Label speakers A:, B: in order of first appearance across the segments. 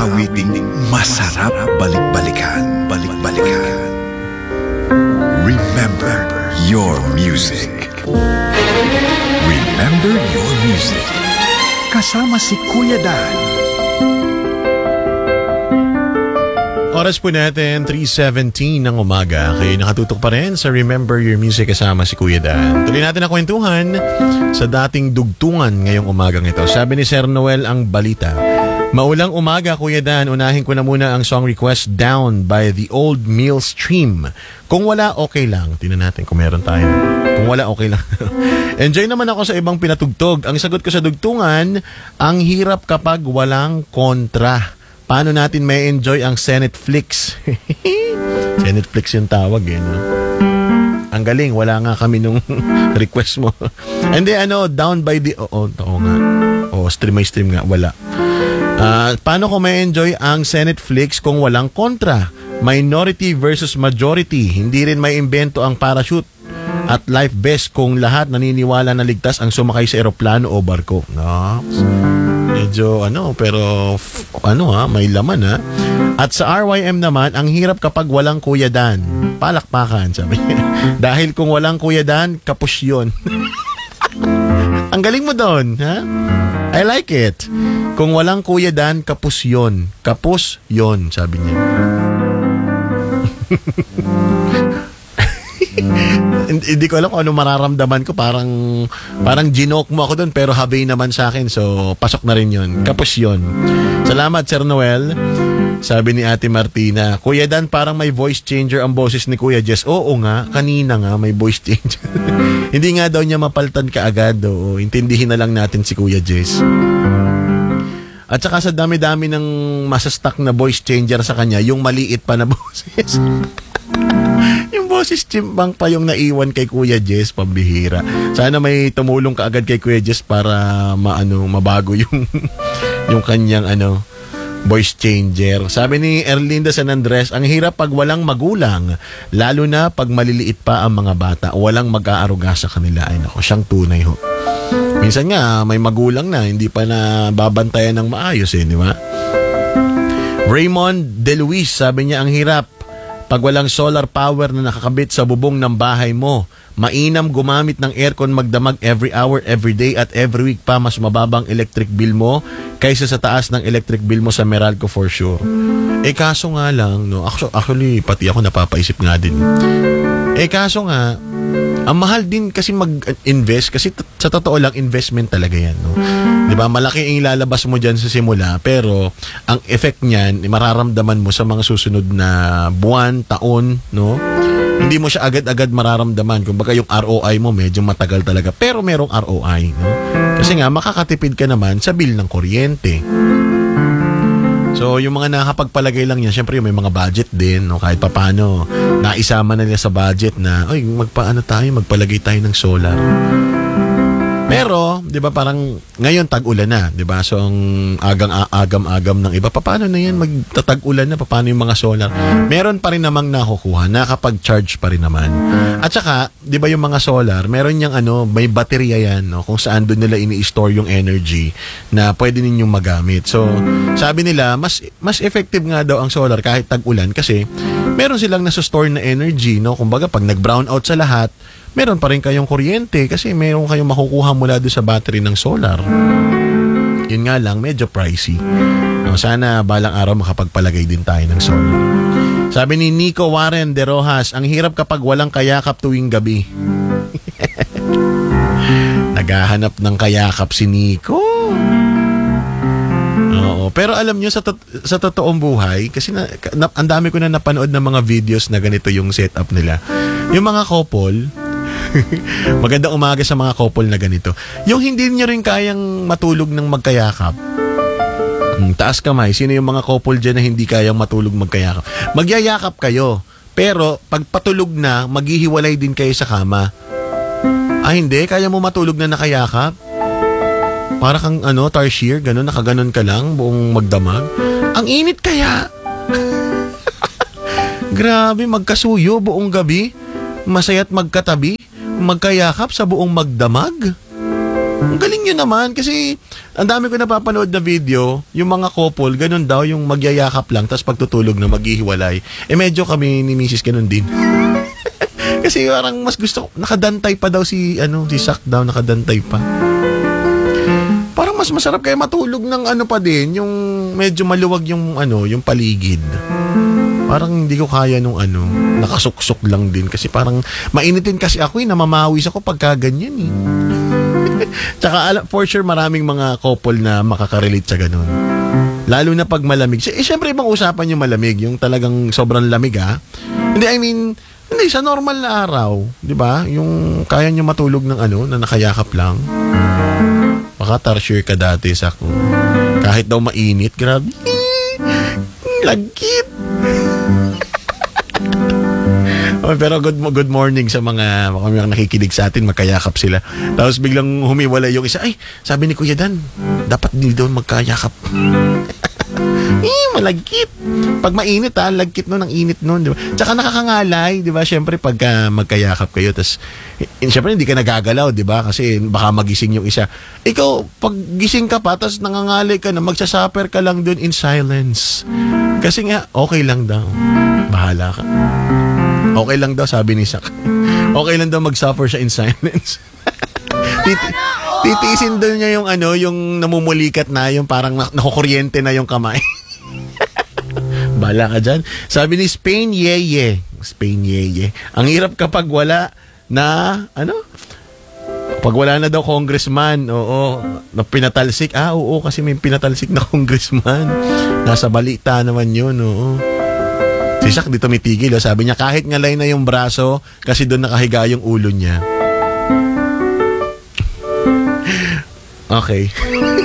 A: awiting masarap balik-balikan. Balik-balikan. Remember your music. Remember your music. Kasama si Kuya Dan.
B: Oras po natin, 3:17 ng umaga. Kayo nakatutok pa rin sa Remember Your Music kasama si Kuya Dan. Tuloy natin ang kwentuhan sa dating dugtungan ngayong umagang ito. Sabi ni Sir Noel ang balita. Maulang umaga, Kuya Dan. Unahin ko na muna ang song request Down by the Old Mill Stream. Kung wala, okay lang. Tingnan natin kung meron tayo. Kung wala, okay lang. Enjoy naman ako sa ibang pinatugtog. Ang sagot ko sa dugtungan, ang hirap kapag walang kontra. Paano natin may enjoy ang Senate Flix? Senate Flix yung tawag eh, no? Ang galing, wala nga kami nung request mo. And then down by the... Oo nga. Stream nga, wala. Paano ko may enjoy ang Senate Flix kung walang kontra? Minority versus majority. Hindi rin may imbento ang parachute at life vest kung lahat naniniwala na ligtas ang sumakay sa eroplano o barko. No? Medyo pero may laman ha. At sa RYM naman, ang hirap kapag walang Kuya Dan. Palakpakan, sabi niya. Dahil kung walang Kuya Dan, kapus yun. Ang galing mo doon, ha? I like it. Kung walang Kuya Dan, kapus yun. Kapus yun, sabi niya. Hindi ko alam kung ano mararamdaman ko. Parang ginoke mo ako doon, pero habay naman sa akin. So, pasok na rin yun. Kapos yun. Salamat, Sir Noel. Sabi ni Ate Martina, Kuya Dan, parang may voice changer ang boses ni Kuya Jess. Oo nga, kanina nga may voice changer. Hindi nga daw niya mapaltan kaagad. Oo, intindihin na lang natin si Kuya Jess. At saka sa dami-dami ng masastock na voice changer sa kanya, yung maliit pa na boses. Yung boses chimpang pa yung naiwan kay Kuya Jess, pambihira. Sana may tumulong ka agad kay Kuya Jess para mabago yung yung kanyang voice changer. Sabi ni Erlinda San Andres, ang hirap pag walang magulang, lalo na pag maliliit pa ang mga bata, walang mag-aaruga sa kanila. Ay nako, siyang tunay ho. Minsan nga may magulang na hindi pa na babantayan ng maayos di ba? Raymond De Luis, sabi niya ang hirap pag walang solar power na nakakabit sa bubong ng bahay mo. Mainam gumamit ng aircon magdamag every hour, every day at every week pa. Mas mababang electric bill mo kaysa sa taas ng electric bill mo sa Meralco for sure. Kaso nga lang, no? Actually, pati ako napapaisip nga din. Kaso nga, ang mahal din kasi mag-invest kasi sa totoo lang investment talaga yan, no? 'Di ba? Malaki ang ilalabas mo diyan sa simula, pero ang effect niyan mararamdaman mo sa mga susunod na buwan, taon, no? Hindi mo siya agad-agad mararamdaman. Kumbaga yung ROI mo medyo matagal talaga, pero merong ROI, no? Kasi nga makakatipid ka naman sa bill ng kuryente. So, yung mga nakakapagpalagay lang yan, syempre may mga budget din, no? Kahit papaano, naisama na nila sa budget na, magpalagay tayo ng solar. Pero, di ba parang ngayon tag-ulan na, di ba? So, ang agam-agam ng iba, paano na yan? Magtatag-ulan na, paano yung mga solar? Meron pa rin namang nakukuha, nakakapag-charge pa rin naman. At saka, di ba yung mga solar, meron niyang may baterya yan, no? Kung saan doon nila ini-store yung energy na pwede ninyong magamit. So, sabi nila, mas effective nga daw ang solar kahit tag-ulan kasi meron silang nasa-store na energy, no? Kumbaga, pag nag-brown out sa lahat, meron pa rin kayong kuryente kasi meron kayong makukuha mula doon sa battery ng solar. Yun nga lang, medyo pricey. Sana balang araw makapagpalagay din tayo ng solar. Sabi ni Nico Warren de Rojas, ang hirap kapag walang kayakap tuwing gabi. Naghahanap ng kayakap si Nico. Oo, pero alam nyo, sa totoong buhay, kasi ang dami ko na napanood ng mga videos na ganito yung setup nila. Yung mga couple, magandang umaga sa mga couple na ganito. Yung hindi nyo rin kayang matulog ng magkayakap. Taas kamay. Sino yung mga couple dyan na hindi kayang matulog magkayakap? Magyayakap kayo. Pero pag patulog na, maghihiwalay din kayo sa kama. Hindi? Kaya mo matulog na nakayakap? Para kang tarsier, gano'n, nakaganon ka lang, buong magdamag. Ang init kaya. Grabe, magkasuyo buong gabi. Masaya't magkatabi. Magkayakap sa buong magdamag. Ang galing nyo naman kasi ang dami ko napapanood na video, yung mga couple, ganun daw, yung magyayakap lang, tapos pagtutulog na maghihiwalay. Medyo kami ni Mrs. ganun din. Kasi parang mas gusto, nakadantay pa daw si Sak daw, nakadantay pa. Parang mas masarap kaya matulog ng pa din, yung medyo maluwag yung yung paligid. Parang hindi ko kaya nung nakasuksok lang din kasi parang mainitin kasi ako namamawis ako pagka ganyan Tsaka for sure maraming mga couple na makakarelate sa ganun. Lalo na pag malamig. Syempre ibang usapan yung malamig, yung talagang sobrang lamig Hindi, sa normal na araw, 'di ba? Yung kaya nyo matulog ng na nakayakap lang. Baka tarsier ka dati sa kahit daw mainit, grabe. Lagkit. Pero good morning sa mga nakikinig sa atin, magkayakap sila. Tapos biglang humiwalay yung isa. Ay, sabi ni Kuya Dan, dapat din daw magkayakap. Malagkit. Pag mainit lagkit ang init nun, di ba? Tsaka nakakangalay, di ba? Siyempre pagka magkayakap kayo, tas siyempre hindi ka nagagalaw, di ba? Kasi baka magising yung isa. Ikaw, pag gising ka pa, tas nangangalay ka na, magsasuffer ka lang dun in silence. Kasi nga, okay lang daw. Bahala ka. Okay lang daw, sabi ni Sak. Okay lang daw mag-suffer siya in silence. Titiisin doon niya yung yung namumulikat na, yung parang nakukuryente na yung kamay. Bala ka dyan. Sabi ni Spain Yeye. Ang hirap kapag wala na, pag wala na daw congressman, na pinatalsik. Oo, kasi may pinatalsik na congressman. Nasa balita naman yun, Si Sak dito mitigil, sabi niya kahit ngalay na yung braso kasi doon nakahiga yung ulo niya. Okay.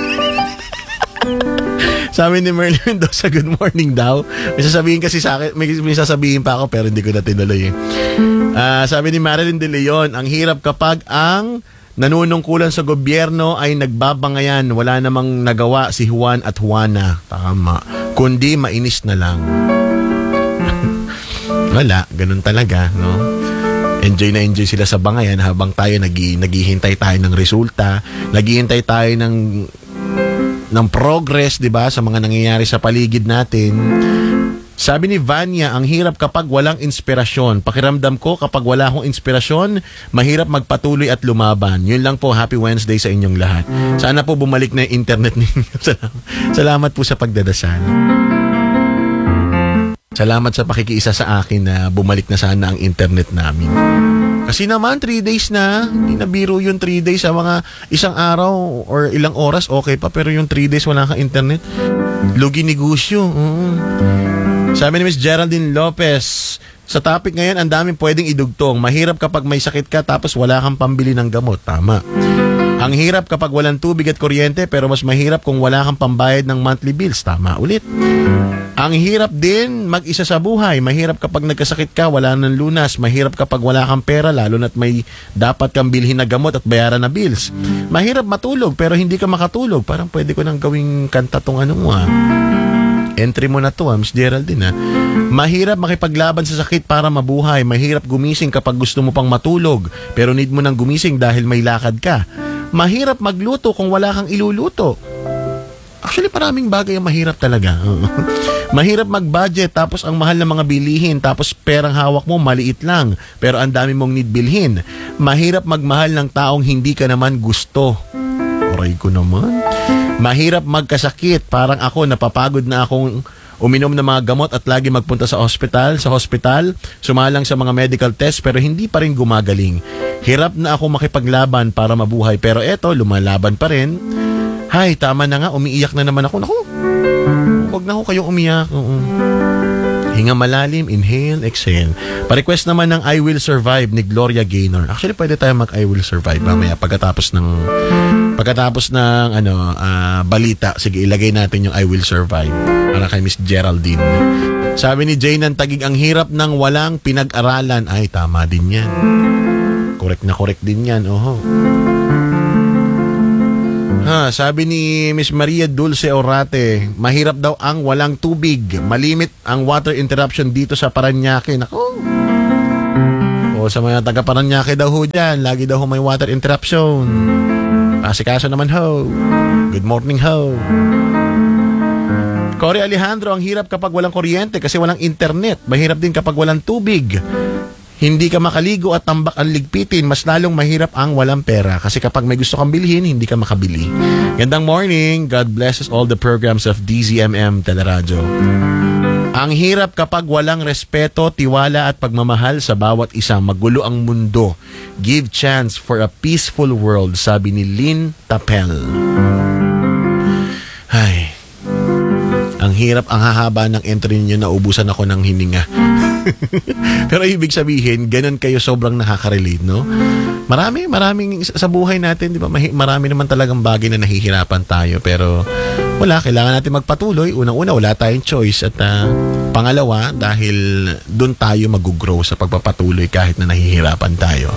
B: Sabi ni Merlin Mendoza, good morning daw. May sasabihin kasi sa akin, may sasabihin pa ako pero hindi ko na tinuloy. Sabi ni Marilyn De Leon, ang hirap kapag ang nanunungkulan sa gobyerno ay nagbabangayan, wala namang nagawa si Juan at Juana. Tama. Kundi mainis na lang. Wala, ganun talaga, no? Enjoy na enjoy sila sa bangayan habang tayo naghihintay tayo ng resulta, naghihintay tayo ng progress, 'di ba, sa mga nangyayari sa paligid natin. Sabi ni Vanya, ang hirap kapag walang inspirasyon. Pakiramdam ko kapag wala akong inspirasyon, mahirap magpatuloy at lumaban. Yun lang po, happy Wednesday sa inyong lahat. Sana po bumalik na yung internet ninyo. Salamat po sa pagdadasal. Salamat sa pakikiisa sa akin na bumalik na sana ang internet namin. Kasi naman 3 days na, hindi na biro yung 3 days sa mga isang araw or ilang oras, okay pa, pero yung 3 days wala kang internet, lugi negosyo. Sabi ni Miss Geraldine Lopez, sa topic ngayon, ang daming pwedeng idugtong. Mahirap kapag may sakit ka tapos wala kang pambili ng gamot. Tama. Ang hirap kapag walang tubig at kuryente pero mas mahirap kung wala kang pambayad ng monthly bills. Tama ulit. Ang hirap din mag-isa sa buhay. Mahirap kapag nagkasakit ka, wala nang lunas. Mahirap kapag wala kang pera, lalo na't may dapat kang bilhin na gamot at bayaran na bills. Mahirap matulog pero hindi ka makatulog. Parang pwede ko nang gawing kanta tong entry mo na to, Miss Geraldine. Mahirap makipaglaban sa sakit para mabuhay. Mahirap gumising kapag gusto mo pang matulog pero need mo nang gumising dahil may lakad ka. Mahirap magluto kung wala kang iluluto. Actually, maraming bagay ang mahirap talaga. Mahirap mag-budget tapos ang mahal ng mga bilihin tapos perang hawak mo maliit lang pero ang dami mong need bilhin. Mahirap magmahal ng taong hindi ka naman gusto. Oray ko naman. Mahirap magkasakit. Parang ako, napapagod na akong uminom ng mga gamot at lagi magpunta sa hospital, sumalang sa mga medical test pero hindi pa rin gumagaling. Hirap na ako makipaglaban para mabuhay pero eto, lumalaban pa rin. Hay, tama na nga, umiiyak na naman ako. Naku, huwag na ako kayong umiyak. Hinga malalim, inhale, exhale. Pa-request naman ng I Will Survive ni Gloria Gaynor. Actually, pwede tayo mag-I Will Survive mamaya pagkatapos ng balita. Sige, ilagay natin yung I Will Survive para kay Miss Geraldine. Sabi ni Jane ng Tagig, ang hirap ng walang pinag-aralan. Ay, tama din yan. Correct na correct din yan. Sabi ni Miss Maria Dulce Orate, mahirap daw ang walang tubig. Malimit ang water interruption dito sa Paranaque. Nako. Sa mga taga Paranaque daw ho dyan, lagi daw ho may water interruption. Pasikaso naman ho. Good morning ho. Cory Alejandro, ang hirap kapag walang kuryente kasi walang internet. Mahirap din kapag walang tubig. Hindi ka makaligo at tambak ang ligpitin. Mas lalong mahirap ang walang pera. Kasi kapag may gusto kang bilhin, hindi ka makabili. Gandang morning. God blesses all the programs of DZMM Teleradyo. Ang hirap kapag walang respeto, tiwala at pagmamahal sa bawat isa. Magulo ang mundo. Give chance for a peaceful world, sabi ni Lynn Tapel. Ay, ang hirap, ang hahaba ng entry niyo, naubusan ako ng hininga. Pero ibig sabihin, ganun kayo sobrang nakaka-relate, no? Maraming sa buhay natin, di ba? Marami naman talagang bagay na nahihirapan tayo. Pero wala, kailangan natin magpatuloy. Unang-una, wala tayong choice. At pangalawa, dahil doon tayo mag-grow sa pagpapatuloy kahit na nahihirapan tayo.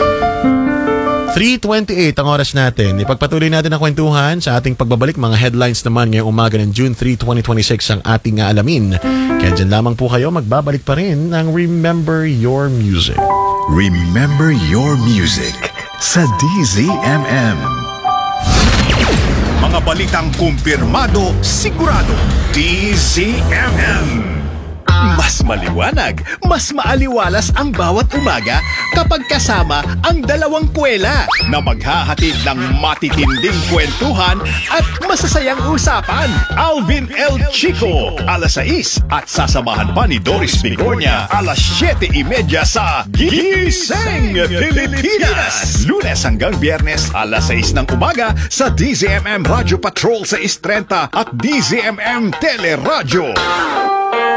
B: 3:28 ang oras natin. Ipagpatuloy natin ang kwentuhan sa ating pagbabalik. Mga headlines naman ngayong umaga ng June 3, 2026 ang ating aalamin. Kaya dyan lamang po kayo, magbabalik pa rin ng Remember Your Music.
A: Remember Your Music sa DZMM.
C: Mga balitang kumpirmado, sigurado, DZMM. Mas maliwanag, mas maaliwalas ang bawat umaga kapag kasama ang dalawang kwela na maghahatid ng matitinding kwentuhan at masasayang usapan. Alvin L. Chico, alas 6 at sasamahan pa ni Doris Bigornia, alas 7:30 sa Gising Pilipinas. Lunes hanggang Biyernes, alas 6 ng umaga sa DZMM Radio Patrol 630 at DZMM Teleradyo.